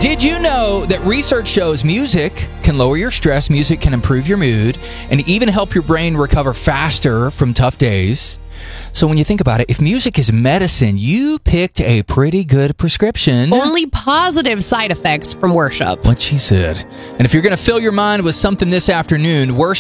Did you know that research shows music can lower your stress, music can improve your mood, and even help your brain recover faster from tough days? So when you think about it, if music is medicine, you picked a pretty good prescription. Only positive side effects from worship. What she said. And if you're going to fill your mind with something this afternoon, worship